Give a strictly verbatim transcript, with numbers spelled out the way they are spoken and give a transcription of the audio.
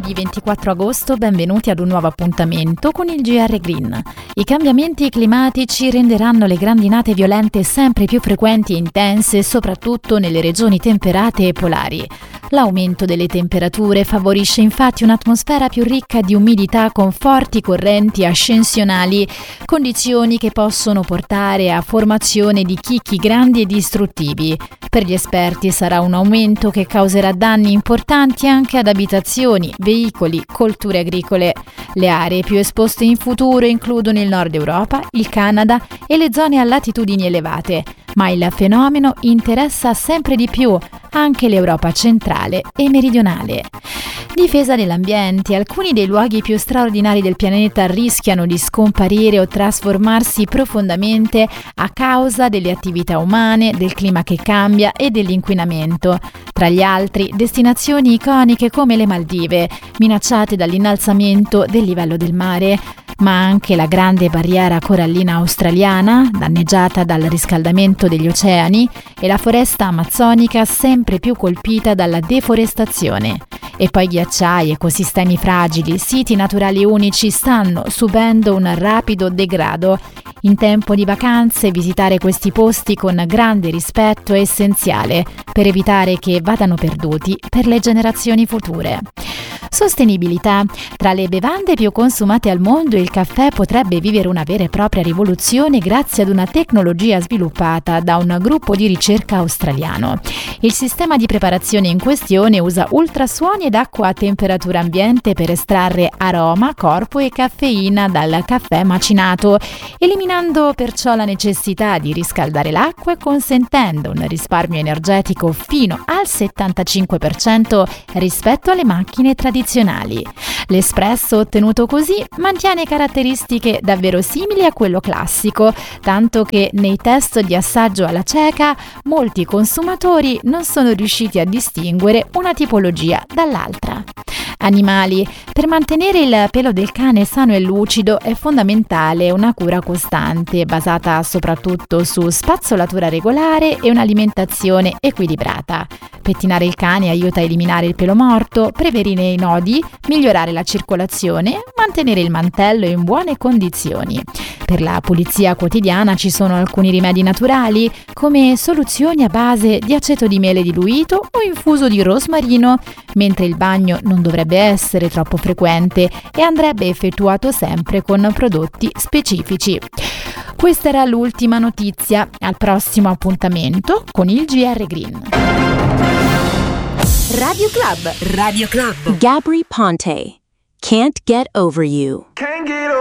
lunedì ventiquattro agosto, benvenuti ad un nuovo appuntamento con il G R Green. I cambiamenti climatici renderanno le grandinate violente sempre più frequenti e intense, soprattutto nelle regioni temperate e polari. L'aumento delle temperature favorisce infatti un'atmosfera più ricca di umidità con forti correnti ascensionali, condizioni che possono portare a formazione di chicchi grandi e distruttivi. Per gli esperti sarà un aumento che causerà danni importanti anche ad abitazioni, veicoli, colture agricole. Le aree più esposte in futuro includono il Nord Europa, il Canada e le zone a latitudini elevate, ma il fenomeno interessa sempre di più anche l'Europa centrale e meridionale. Difesa dell'ambiente. Alcuni dei luoghi più straordinari del pianeta rischiano di scomparire o trasformarsi profondamente a causa delle attività umane, del clima che cambia e dell'inquinamento. Tra gli altri, destinazioni iconiche come le Maldive, minacciate dall'innalzamento del livello del mare, ma anche la grande barriera corallina australiana, danneggiata dal riscaldamento degli oceani, e la foresta amazzonica sempre più colpita dalla deforestazione. E poi ghiacciai, ecosistemi fragili, siti naturali unici stanno subendo un rapido degrado. In tempo di vacanze visitare questi posti con grande rispetto è essenziale per evitare che vadano perduti per le generazioni future. Sostenibilità. Tra le bevande più consumate al mondo, il caffè potrebbe vivere una vera e propria rivoluzione grazie ad una tecnologia sviluppata da un gruppo di ricerca australiano. Il sistema di preparazione in questione usa ultrasuoni ed acqua a temperatura ambiente per estrarre aroma, corpo e caffeina dal caffè macinato, eliminando perciò la necessità di riscaldare l'acqua e consentendo un risparmio energetico fino al settantacinque per cento rispetto alle macchine tradizionali. L'espresso ottenuto così mantiene caratteristiche davvero simili a quello classico, tanto che nei test di assaggio alla cieca molti consumatori non sono riusciti a distinguere una tipologia dall'altra. Animali. Per mantenere il pelo del cane sano e lucido è fondamentale una cura costante, basata soprattutto su spazzolatura regolare e un'alimentazione equilibrata. Pettinare il cane aiuta a eliminare il pelo morto, prevenire i nodi, migliorare la circolazione, mantenere il mantello in buone condizioni. Per la pulizia quotidiana ci sono alcuni rimedi naturali, come soluzioni a base di aceto di miele diluito o infuso di rosmarino, mentre il bagno non dovrebbe essere troppo frequente e andrebbe effettuato sempre con prodotti specifici. Questa era l'ultima notizia. Al prossimo appuntamento con il G R Green. Radio Club. Radio Club. Gabri Ponte. Can't get over you. Can't get